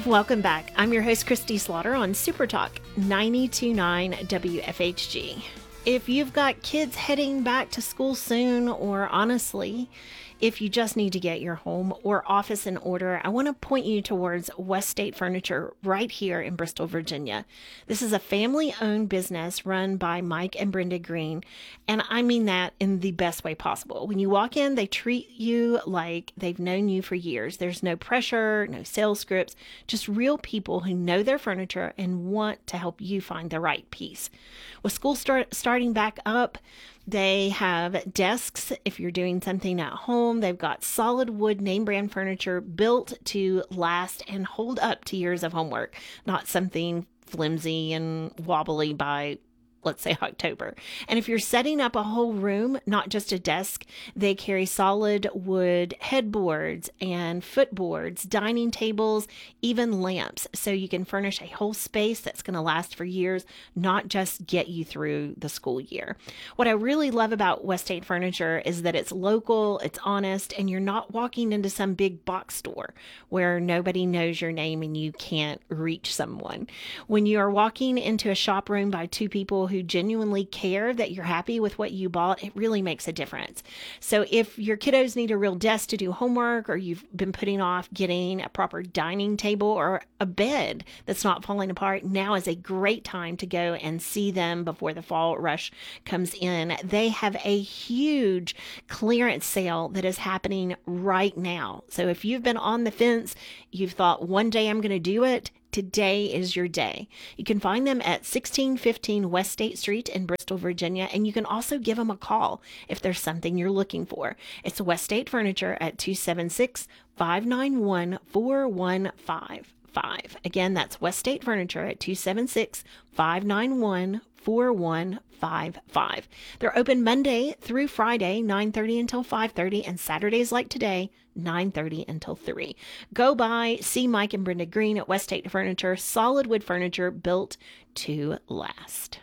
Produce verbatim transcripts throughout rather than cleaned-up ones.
Welcome back. I'm your host, Christy Slaughter on Super Talk ninety-two point nine W F H G. If you've got kids heading back to school soon, or honestly, if you just need to get your home or office in order, I want to point you towards West State Furniture right here in Bristol, Virginia. This is a family-owned business run by Mike and Brenda Green, and I mean that in the best way possible. When you walk in, they treat you like they've known you for years. There's no pressure, no sales scripts, just real people who know their furniture and want to help you find the right piece. With school start, starting back up, they have desks if you're doing something at home. They've got solid wood name brand furniture built to last and hold up to years of homework, not something flimsy and wobbly by, let's say, October. And if you're setting up a whole room, not just a desk, they carry solid wood headboards and footboards, dining tables, even lamps. So you can furnish a whole space that's going to last for years, not just get you through the school year. What I really love about West State Furniture is that it's local, it's honest, and you're not walking into some big box store where nobody knows your name and you can't reach someone. When you are walking into a shop room by two people who genuinely care that you're happy with what you bought, it really makes a difference. So if your kiddos need a real desk to do homework, or you've been putting off getting a proper dining table or a bed that's not falling apart, now is a great time to go and see them before the fall rush comes in. They have a huge clearance sale that is happening right now. So if you've been on the fence, you've thought one day I'm going to do it, today is your day. You can find them at sixteen fifteen West State Street in Bristol, Virginia, and you can also give them a call if there's something you're looking for. It's West State Furniture at two seven six, five nine one, four one five five. Again, that's West State Furniture at two seven six, five nine one, four one five five. They're open Monday through Friday, nine thirty until five thirty, and Saturdays like today, nine thirty until three. Go by, see Mike and Brenda Green at West State Furniture, solid wood furniture built to last.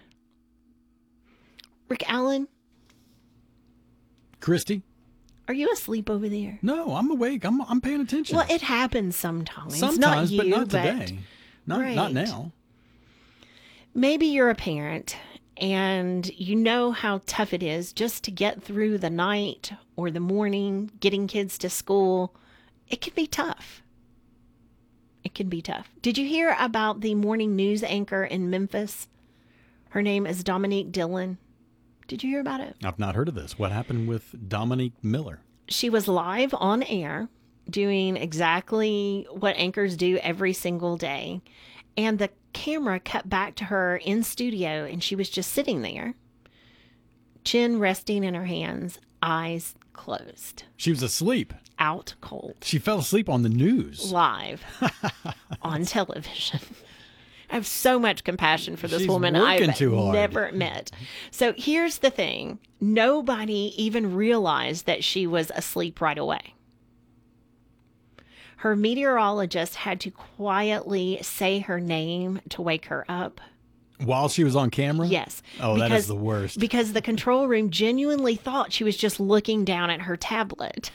Rick Allen? Christy? Are you asleep over there? No, I'm awake. I'm I'm paying attention. Well, it happens sometimes. Sometimes, not you, but not but, today. Not right. not now. Maybe you're a parent and you know how tough it is just to get through the night or the morning, getting kids to school. It can be tough. It can be tough. Did you hear about the morning news anchor in Memphis? Her name is Dominique Dillon. Did you hear about it? I've not heard of this. What happened with Dominique Miller? She was live on air doing exactly what anchors do every single day. And the camera cut back to her in studio, and she was just sitting there, chin resting in her hands, eyes closed. She was asleep. Out cold. She fell asleep on the news. Live on television. I have so much compassion for this She's woman working I've too hard. never met. So here's the thing. Nobody even realized that she was asleep right away. Her meteorologist had to quietly say her name to wake her up. While she was on camera? Yes. Oh, because, that is the worst. Because the control room genuinely thought she was just looking down at her tablet.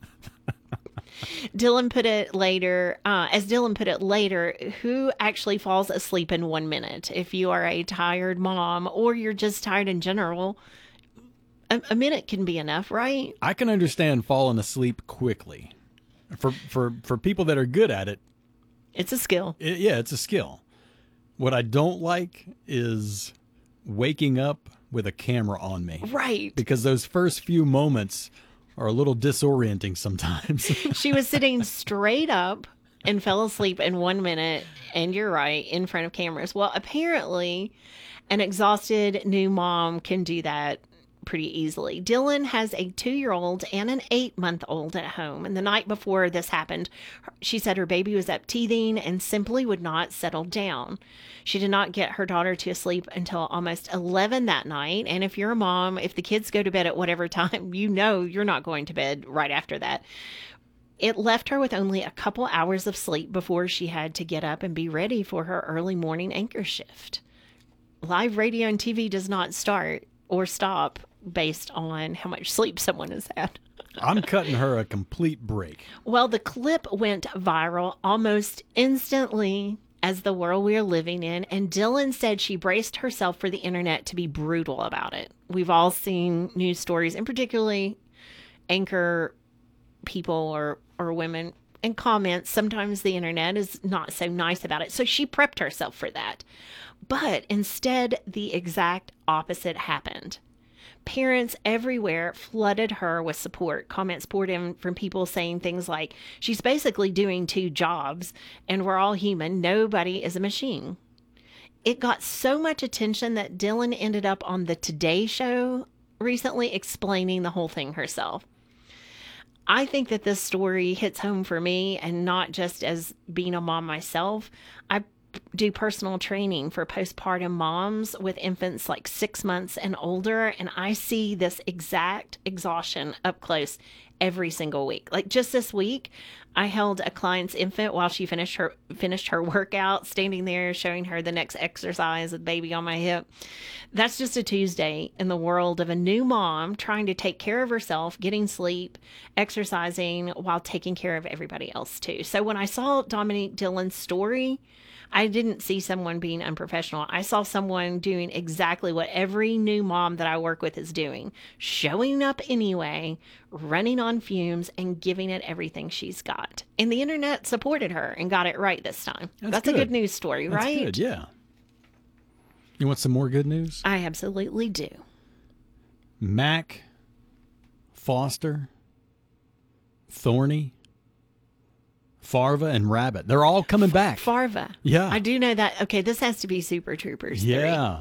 Dylan put it later, uh, as Dylan put it later, who actually falls asleep in one minute? If you are a tired mom or you're just tired in general, a, a minute can be enough, right? I can understand falling asleep quickly. For for for people that are good at it, it's a skill. It, yeah, it's a skill. What I don't like is waking up with a camera on me. Right. Because those first few moments are a little disorienting sometimes. She was sitting straight up and fell asleep in one minute, and you're right, in front of cameras. Well, apparently an exhausted new mom can do that pretty easily. Dylan has a two-year-old and an eight-month-old at home, and the night before this happened, she said her baby was up teething and simply would not settle down. She did not get her daughter to sleep until almost eleven that night, and if you're a mom, if the kids go to bed at whatever time, you know you're not going to bed right after that. It left her with only a couple hours of sleep before she had to get up and be ready for her early morning anchor shift. Live radio and T V does not start or stop based on how much sleep someone has had. I'm cutting her a complete break. Well, the clip went viral almost instantly as the world we are living in, and Dylan said she braced herself for the internet to be brutal about it. We've all seen news stories, and particularly anchor people or, or women and comments. Sometimes the internet is not so nice about it. So she prepped herself for that. But instead, the exact opposite happened. Parents everywhere flooded her with support. Comments poured in from people saying things like, she's basically doing two jobs and we're all human. Nobody is a machine. It got so much attention that Dylan ended up on the Today Show recently explaining the whole thing herself. I think that this story hits home for me, and not just as being a mom myself. I do personal training for postpartum moms with infants like six months and older, and I see this exact exhaustion up close every single week. Like just this week, I held a client's infant while she finished her finished her workout, standing there showing her the next exercise with baby on my hip. That's just a Tuesday in the world of a new mom trying to take care of herself, getting sleep, exercising while taking care of everybody else too. So when I saw Dominique Dillon's story, I didn't see someone being unprofessional. I saw someone doing exactly what every new mom that I work with is doing, showing up anyway, running on fumes, and giving it everything she's got. And the internet supported her and got it right this time. That's, That's good. a good news story, That's right? Good, yeah. You want some more good news? I absolutely do. Mac, Foster, Thorny, Farva, and Rabbit. They're all coming back. Farva. Yeah. I do know that. Okay, this has to be Super Troopers three. Yeah.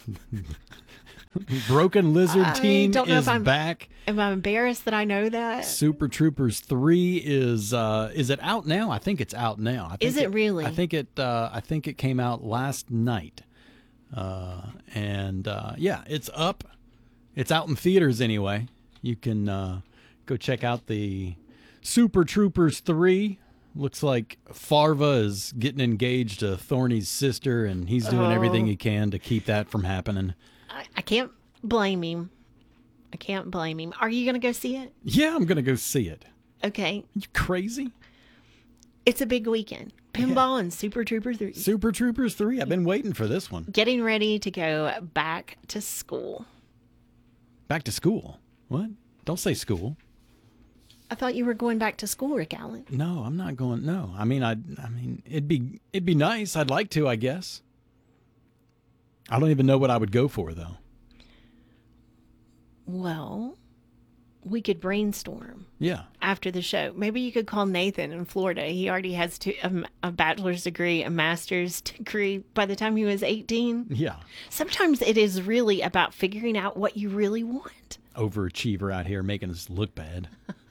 Broken Lizard I Team don't know is if I'm- back. Am I embarrassed that I know that? Super Troopers three is uh is it out now? I think it's out now. I think Is it really? I think it uh I think it came out last night. Uh and uh yeah, it's up. It's out in theaters anyway. You can uh go check out the Super Troopers three. Looks like Farva is getting engaged to Thorny's sister, and he's doing Oh. everything he can to keep that from happening. I, I can't blame him. I can't blame him. Are you going to go see it? Yeah, I'm gonna go see it. Okay. You crazy? It's a big weekend. Pinball and Super Trooper three. Super Troopers three. I've been waiting for this one. Getting ready to go back to school. Back to school. What? Don't say school. I thought you were going back to school, Rick Allen. No, I'm not going. No, I mean, I. I mean, it'd be it'd be nice. I'd like to, I guess. I don't even know what I would go for though. Well, we could brainstorm Yeah. after the show. Maybe you could call Nathan in Florida. He already has two, a, a bachelor's degree, a master's degree by the time he was eighteen. Yeah. Sometimes it is really about figuring out what you really want. Overachiever out here making us look bad.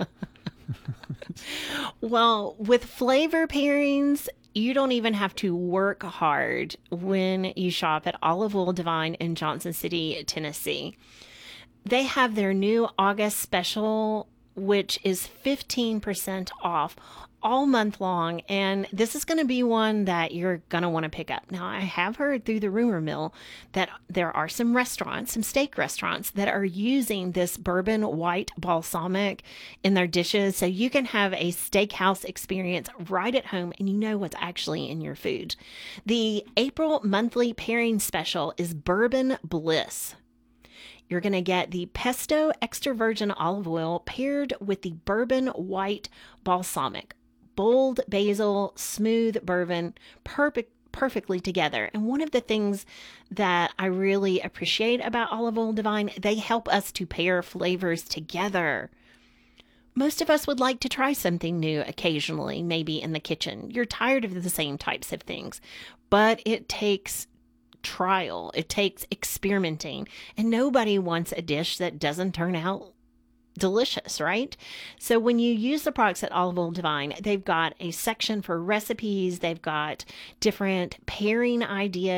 Well, with flavor pairings, you don't even have to work hard when you shop at Olive Oil Divine in Johnson City, Tennessee. They have their new August special, which is fifteen percent off all month long. And this is going to be one that you're going to want to pick up. Now, I have heard through the rumor mill that there are some restaurants, some steak restaurants that are using this bourbon white balsamic in their dishes. So you can have a steakhouse experience right at home and you know what's actually in your food. The April monthly pairing special is Bourbon Bliss. You're going to get the pesto extra virgin olive oil paired with the bourbon white balsamic. Bold basil, smooth bourbon, perfect, perfectly together. And one of the things that I really appreciate about Olive Oil Divine, they help us to pair flavors together. Most of us would like to try something new occasionally, maybe in the kitchen. You're tired of the same types of things, but it takes trial. It takes experimenting, and nobody wants a dish that doesn't turn out delicious, right? So when you use the products at Olive Oil Divine, they've got a section for recipes. They've got different pairing ideas.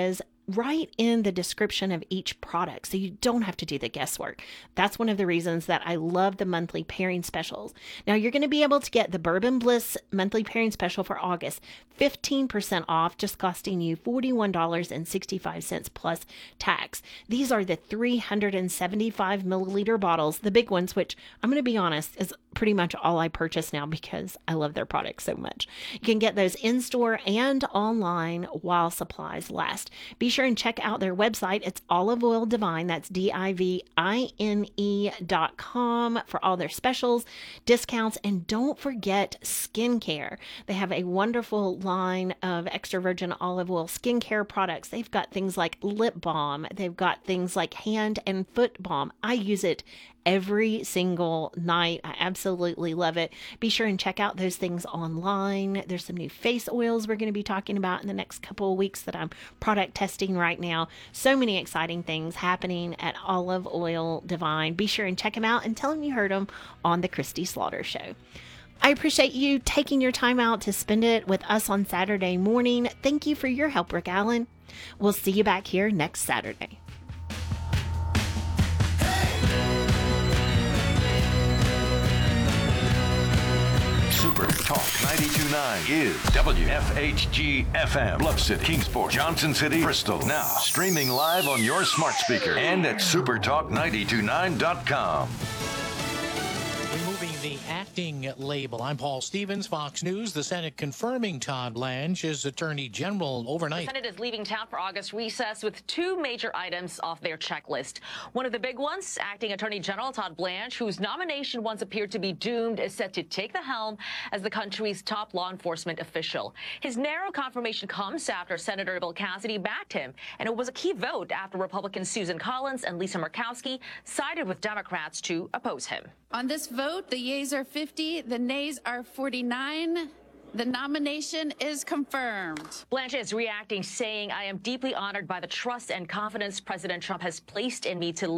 right in the description of each product, so you don't have to do the guesswork. That's one of the reasons that I love the monthly pairing specials. Now, you're going to be able to get the Bourbon Bliss monthly pairing special for August, fifteen percent off, just costing you forty-one dollars and sixty-five cents plus tax. These are the three hundred seventy-five milliliter bottles, the big ones, which I'm going to be honest is pretty much all I purchase now because I love their products so much. You can get those in-store and online while supplies last. Be sure and check out their website. It's Olive Oil Divine. That's D I V I N E dot com for all their specials, discounts, and don't forget skincare. They have a wonderful line of extra virgin olive oil skincare products. They've got things like lip balm. They've got things like hand and foot balm. I use it every single night. I absolutely love it. Be sure and check out those things online. There's some new face oils we're going to be talking about in the next couple of weeks that I'm product testing right now. So many exciting things happening at Olive Oil Divine. Be sure and check them out and tell them you heard them on the Christy Slaughter Show. I appreciate you taking your time out to spend it with us on Saturday morning. Thank you for your help, Rick Allen. We'll see you back here next Saturday. Super Talk ninety-two point nine is W F H G F M, Bluff City, Kingsport, Johnson City, Bristol. Now streaming live on your smart speaker and at super talk nine two nine dot com. Removing the acting label. I'm Paul Stevens, Fox News. The Senate confirming Todd Blanche as Attorney General overnight. The Senate is leaving town for August recess with two major items off their checklist. One of the big ones, acting Attorney General Todd Blanche, whose nomination once appeared to be doomed, is set to take the helm as the country's top law enforcement official. His narrow confirmation comes after Senator Bill Cassidy backed him, and it was a key vote after Republicans Susan Collins and Lisa Murkowski sided with Democrats to oppose him. On this vote, the yeas are fifty, the nays are forty-nine. The nomination is confirmed. Blanche is reacting, saying, "I am deeply honored by the trust and confidence President Trump has placed in me to